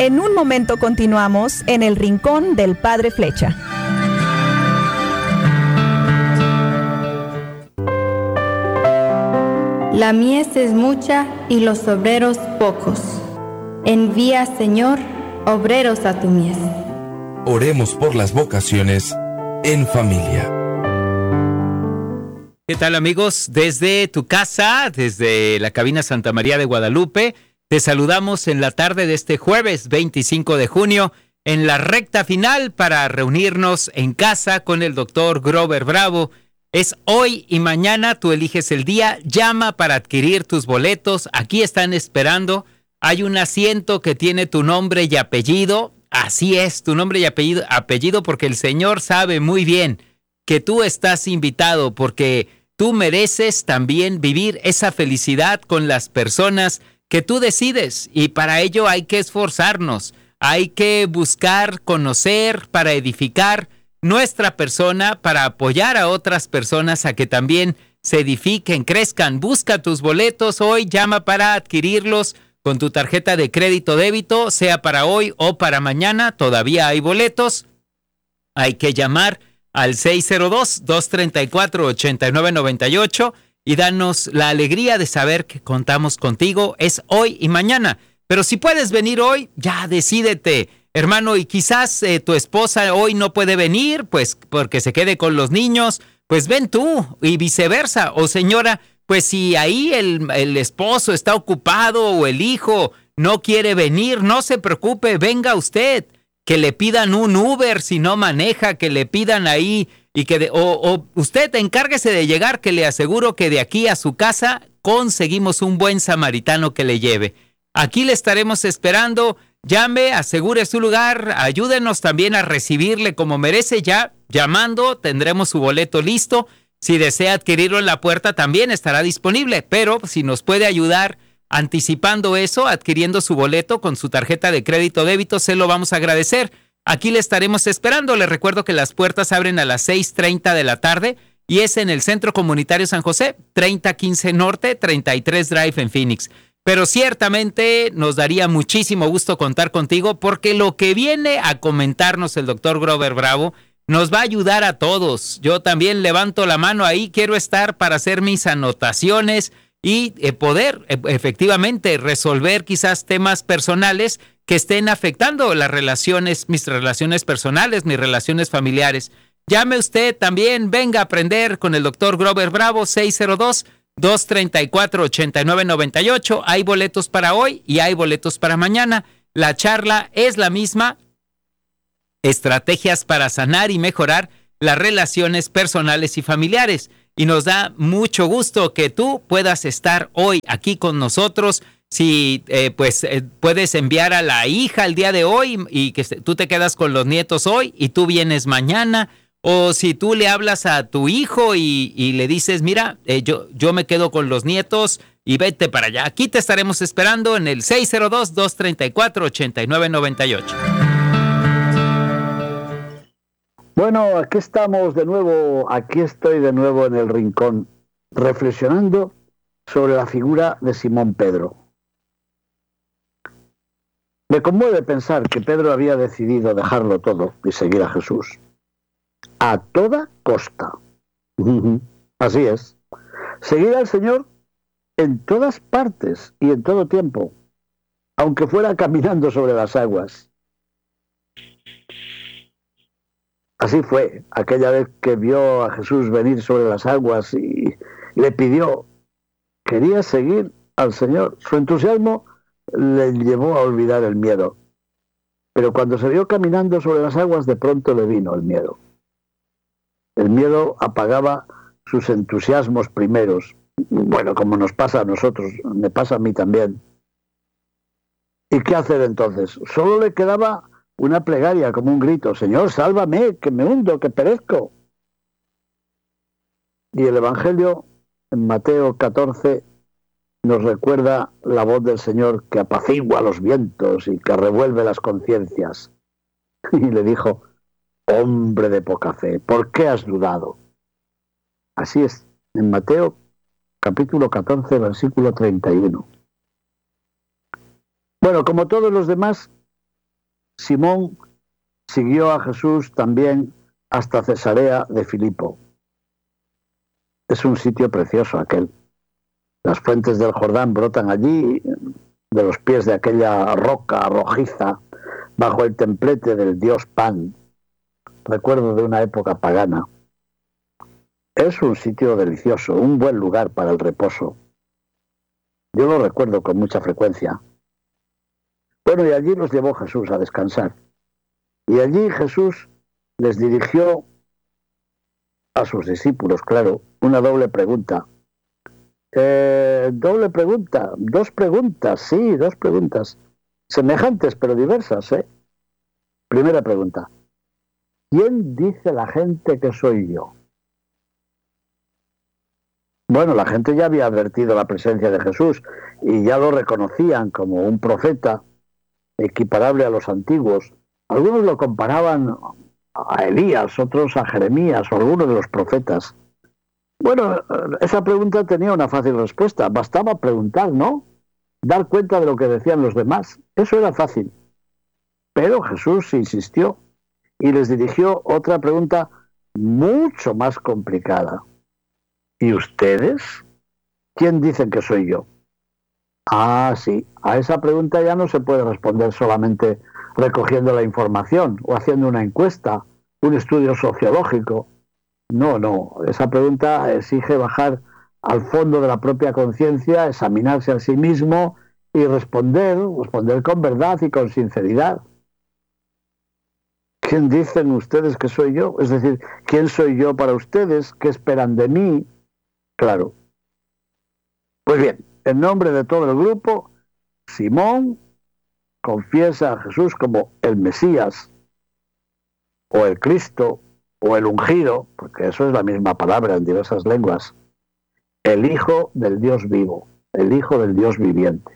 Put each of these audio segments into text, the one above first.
En un momento continuamos en el Rincón del Padre Flecha. La mies es mucha y los obreros pocos. Envía, Señor, obreros a tu mies. Oremos por las vocaciones en familia. ¿Qué tal, amigos? Desde tu casa, desde la cabina Santa María de Guadalupe, te saludamos en la tarde de este jueves 25 de junio, en la recta final para reunirnos en casa con el doctor Grover Bravo. Es hoy y mañana, tú eliges el día, llama para adquirir tus boletos, aquí están esperando. Hay un asiento que tiene tu nombre y apellido, así es, tu nombre y apellido, porque el Señor sabe muy bien que tú estás invitado, porque tú mereces también vivir esa felicidad con las personas que tú decides, y para ello hay que esforzarnos, hay que buscar, conocer, para edificar nuestra persona, para apoyar a otras personas a que también se edifiquen, crezcan. Busca tus boletos hoy, llama para adquirirlos con tu tarjeta de crédito débito, sea para hoy o para mañana, todavía hay boletos. Hay que llamar al 602-234-8998 y danos la alegría de saber que contamos contigo. Es hoy y mañana, pero si puedes venir hoy, ya decídete, hermano, y quizás tu esposa hoy no puede venir, pues porque se quede con los niños, pues ven tú, y viceversa. O señora, pues si ahí el esposo está ocupado o el hijo no quiere venir, no se preocupe, venga usted. Que le pidan un Uber si no maneja, que le pidan ahí, y que o usted encárguese de llegar, que le aseguro que de aquí a su casa conseguimos un buen samaritano que le lleve. Aquí le estaremos esperando. Llame, asegure su lugar, ayúdenos también a recibirle como merece. Ya llamando tendremos su boleto listo. Si desea adquirirlo en la puerta también estará disponible, pero si nos puede ayudar anticipando eso, adquiriendo su boleto con su tarjeta de crédito débito, se lo vamos a agradecer. Aquí le estaremos esperando. Les recuerdo que las puertas abren a las 6:30 de la tarde y es en el Centro Comunitario San José, 3015 Norte, 33 Drive en Phoenix. Pero ciertamente nos daría muchísimo gusto contar contigo, porque lo que viene a comentarnos el doctor Grover Bravo nos va a ayudar a todos. Yo también levanto la mano ahí, quiero estar para hacer mis anotaciones y poder efectivamente resolver quizás temas personales que estén afectando las relaciones, mis relaciones personales, mis relaciones familiares. Llame usted también, venga a aprender con el doctor Grover Bravo, 602-234-8998. Hay boletos para hoy y hay boletos para mañana. La charla es la misma. Estrategias para sanar y mejorar las relaciones personales y familiares. Y nos da mucho gusto que tú puedas estar hoy aquí con nosotros. Si puedes enviar a la hija el día de hoy y que tú te quedas con los nietos hoy y tú vienes mañana. O si tú le hablas a tu hijo y le dices, mira, yo me quedo con los nietos y vete para allá. Aquí te estaremos esperando en el 602-234-8998. Bueno, aquí estamos de nuevo, aquí estoy de nuevo en el rincón, reflexionando sobre la figura de Simón Pedro. Me conmueve pensar que Pedro había decidido dejarlo todo y seguir a Jesús. A toda costa. Así es. Seguir al Señor en todas partes y en todo tiempo, aunque fuera caminando sobre las aguas. Así fue aquella vez que vio a Jesús venir sobre las aguas y le pidió, quería seguir al Señor. Su entusiasmo le llevó a olvidar el miedo. Pero cuando se vio caminando sobre las aguas, de pronto le vino el miedo. El miedo apagaba sus entusiasmos primeros. Bueno, como nos pasa a nosotros, me pasa a mí también. ¿Y qué hacer entonces? Solo le quedaba una plegaria, como un grito: Señor, sálvame, que me hundo, que perezco. Y el Evangelio, en Mateo 14, nos recuerda la voz del Señor que apacigua los vientos y que revuelve las conciencias. Y le dijo: hombre de poca fe, ¿por qué has dudado? Así es, en Mateo capítulo 14, versículo 31. Bueno, como todos los demás, Simón siguió a Jesús también hasta Cesarea de Filipo. Es un sitio precioso aquel. Las fuentes del Jordán brotan allí, de los pies de aquella roca rojiza, bajo el templete del dios Pan. Recuerdo de una época pagana. Es un sitio delicioso, un buen lugar para el reposo. Yo lo recuerdo con mucha frecuencia. Bueno, y allí los llevó Jesús a descansar. Y allí Jesús les dirigió a sus discípulos, claro, una doble pregunta. Doble pregunta, dos preguntas, sí, dos preguntas. Semejantes pero diversas, ¿eh? Primera pregunta. ¿Quién dice la gente que soy yo? Bueno, la gente ya había advertido la presencia de Jesús y ya lo reconocían como un profeta equiparable a los antiguos. Algunos lo comparaban a Elías, otros a Jeremías o algunos de los profetas. Bueno, esa pregunta tenía una fácil respuesta. Bastaba preguntar, ¿no? Dar cuenta de lo que decían los demás. Eso era fácil. Pero Jesús insistió y les dirigió otra pregunta mucho más complicada. ¿Y ustedes? ¿Quién dicen que soy yo? Ah, sí. A esa pregunta ya no se puede responder solamente recogiendo la información o haciendo una encuesta, un estudio sociológico. No. Esa pregunta exige bajar al fondo de la propia conciencia, examinarse a sí mismo y responder con verdad y con sinceridad. ¿Quién dicen ustedes que soy yo? Es decir, ¿quién soy yo para ustedes? ¿Qué esperan de mí? Claro. Pues bien, en nombre de todo el grupo, Simón confiesa a Jesús como el Mesías, o el Cristo, o el ungido, porque eso es la misma palabra en diversas lenguas, el Hijo del Dios vivo, el Hijo del Dios viviente.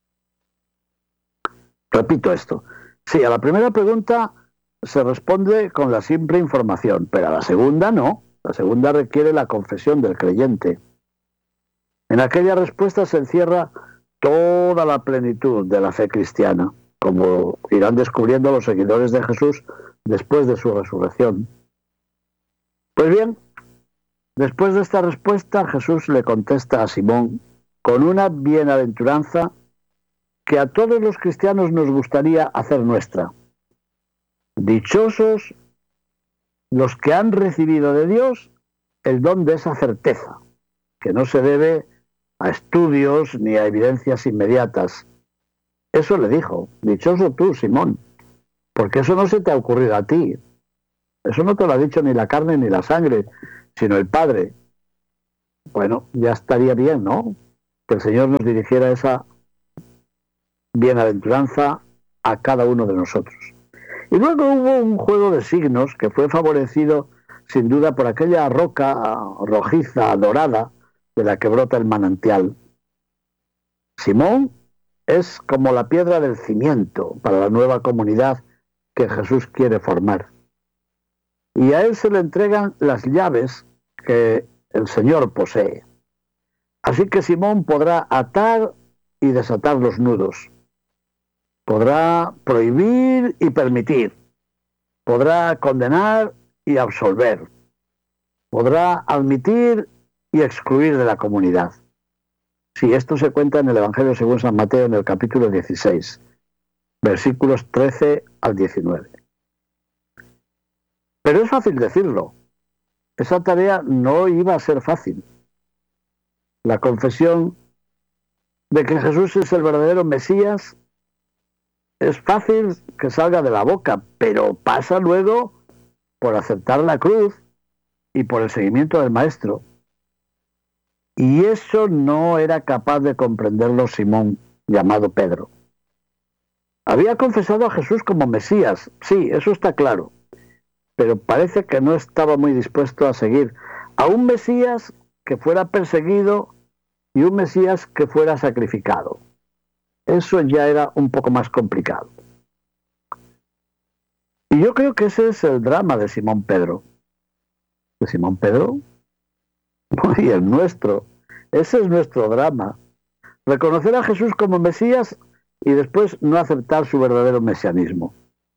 Repito esto. Sí, a la primera pregunta se responde con la simple información, pero a la segunda no. La segunda requiere la confesión del creyente. En aquella respuesta se encierra toda la plenitud de la fe cristiana, como irán descubriendo los seguidores de Jesús después de su resurrección. Pues bien, después de esta respuesta, Jesús le contesta a Simón con una bienaventuranza que a todos los cristianos nos gustaría hacer nuestra. Dichosos los que han recibido de Dios el don de esa certeza, que no se debe a estudios ni a evidencias inmediatas. Eso le dijo. Dichoso tú, Simón, porque eso no se te ha ocurrido a ti. Eso no te lo ha dicho ni la carne ni la sangre, sino el Padre. Bueno, ya estaría bien, ¿no? Que el Señor nos dirigiera esa bienaventuranza a cada uno de nosotros. Y luego hubo un juego de signos que fue favorecido sin duda por aquella roca rojiza, dorada, de la que brota el manantial. Simón es como la piedra del cimiento para la nueva comunidad que Jesús quiere formar. Y a él se le entregan las llaves que el Señor posee. Así que Simón podrá atar y desatar los nudos. Podrá prohibir y permitir. Podrá condenar y absolver. Podrá admitir y excluir de la comunidad. Sí, esto se cuenta en el Evangelio según San Mateo en el capítulo 16, versículos 13 al 19. Pero es fácil decirlo. Esa tarea no iba a ser fácil. La confesión de que Jesús es el verdadero Mesías es fácil que salga de la boca, pero pasa luego por aceptar la cruz y por el seguimiento del Maestro. Y eso no era capaz de comprenderlo Simón, llamado Pedro. Había confesado a Jesús como Mesías, sí, eso está claro, pero parece que no estaba muy dispuesto a seguir a un Mesías que fuera perseguido y un Mesías que fuera sacrificado. Eso ya era un poco más complicado. Y yo creo que ese es el drama de Simón Pedro. ¿De Simón Pedro? Y el nuestro. Ese es nuestro drama. Reconocer a Jesús como Mesías y después no aceptar su verdadero mesianismo.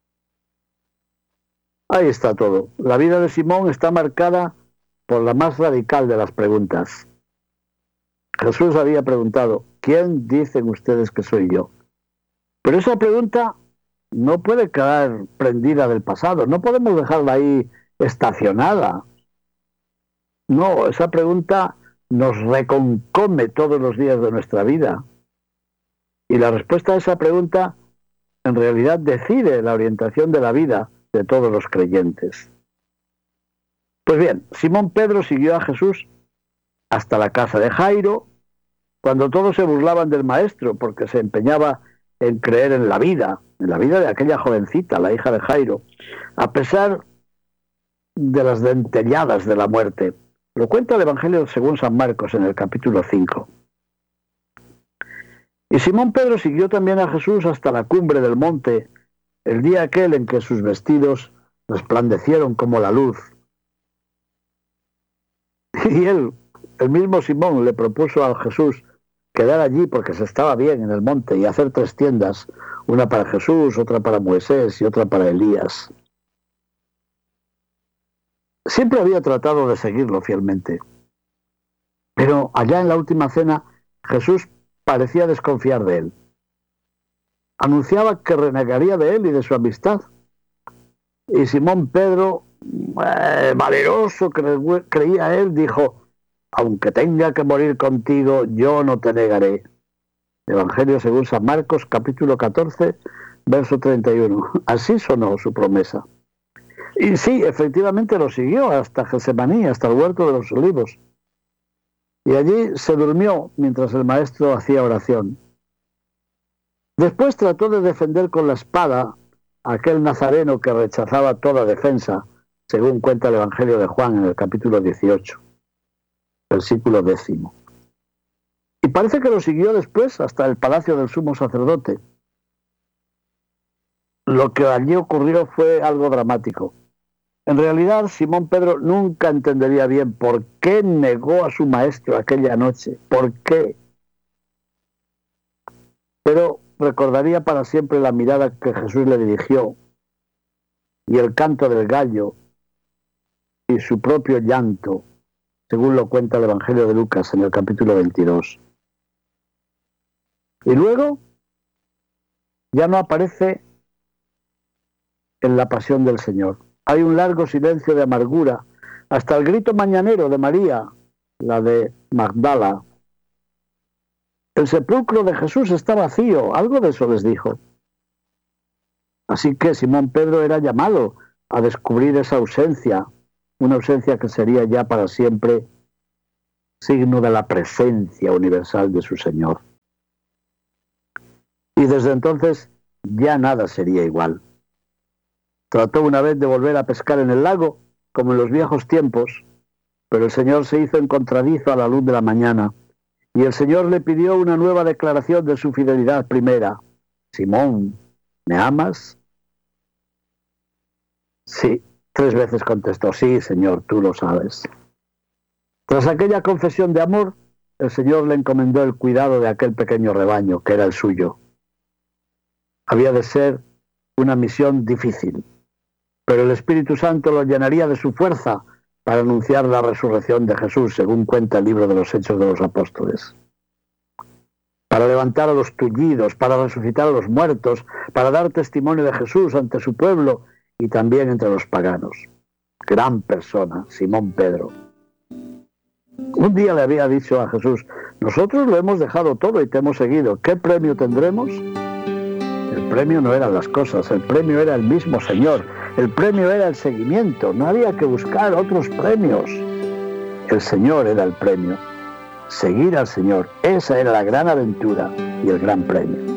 Ahí está todo. La vida de Simón está marcada por la más radical de las preguntas. Jesús había preguntado, ¿quién dicen ustedes que soy yo? Pero esa pregunta no puede quedar prendida del pasado, no podemos dejarla ahí estacionada. No, esa pregunta nos reconcome todos los días de nuestra vida. Y la respuesta a esa pregunta en realidad decide la orientación de la vida de todos los creyentes. Pues bien, Simón Pedro siguió a Jesús hasta la casa de Jairo, cuando todos se burlaban del maestro porque se empeñaba en creer en la vida de aquella jovencita, la hija de Jairo, a pesar de las dentelladas de la muerte. Lo cuenta el Evangelio según San Marcos en el capítulo 5. Y Simón Pedro siguió también a Jesús hasta la cumbre del monte, el día aquel en que sus vestidos resplandecieron como la luz. Y él, el mismo Simón, le propuso a Jesús quedar allí porque se estaba bien en el monte y hacer 3 tiendas, una para Jesús, otra para Moisés y otra para Elías. Siempre había tratado de seguirlo fielmente, pero allá en la última cena Jesús parecía desconfiar de él. Anunciaba que renegaría de él y de su amistad. Y Simón Pedro, valeroso que creía él, dijo, aunque tenga que morir contigo, yo no te negaré. Evangelio según San Marcos, capítulo 14, verso 31. Así sonó su promesa. Y sí, efectivamente lo siguió hasta Getsemaní, hasta el huerto de los olivos. Y allí se durmió mientras el maestro hacía oración. Después trató de defender con la espada a aquel nazareno que rechazaba toda defensa, según cuenta el Evangelio de Juan en el capítulo 18, versículo 10. Y parece que lo siguió después hasta el palacio del sumo sacerdote. Lo que allí ocurrió fue algo dramático. En realidad, Simón Pedro nunca entendería bien por qué negó a su maestro aquella noche. ¿Por qué? Pero recordaría para siempre la mirada que Jesús le dirigió y el canto del gallo y su propio llanto, según lo cuenta el Evangelio de Lucas en el capítulo 22. Y luego ya no aparece en la pasión del Señor. Hay un largo silencio de amargura, hasta el grito mañanero de María, la de Magdala. El sepulcro de Jesús está vacío, algo de eso les dijo. Así que Simón Pedro era llamado a descubrir esa ausencia, una ausencia que sería ya para siempre signo de la presencia universal de su Señor. Y desde entonces ya nada sería igual. Trató una vez de volver a pescar en el lago, como en los viejos tiempos, pero el Señor se hizo encontradizo a la luz de la mañana, y el Señor le pidió una nueva declaración de su fidelidad primera. Simón, ¿me amas? Sí, 3 veces contestó, sí, Señor, tú lo sabes. Tras aquella confesión de amor, el Señor le encomendó el cuidado de aquel pequeño rebaño, que era el suyo. Había de ser una misión difícil, pero el Espíritu Santo lo llenaría de su fuerza para anunciar la resurrección de Jesús, según cuenta el libro de los Hechos de los Apóstoles. Para levantar a los tullidos, para resucitar a los muertos, para dar testimonio de Jesús ante su pueblo y también entre los paganos. Gran persona, Simón Pedro. Un día le había dicho a Jesús, nosotros lo hemos dejado todo y te hemos seguido. ¿Qué premio tendremos? El premio no eran las cosas, el premio era el mismo Señor. El premio era el seguimiento, no había que buscar otros premios. El Señor era el premio. Seguir al Señor, esa era la gran aventura y el gran premio.